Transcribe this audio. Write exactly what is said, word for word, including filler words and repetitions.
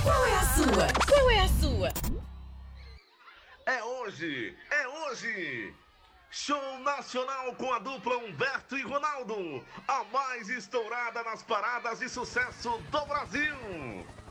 Qual é a sua? Qual é a sua? É hoje, é hoje! Show nacional com a dupla Humberto e Ronaldo, a mais estourada nas paradas de sucesso do Brasil!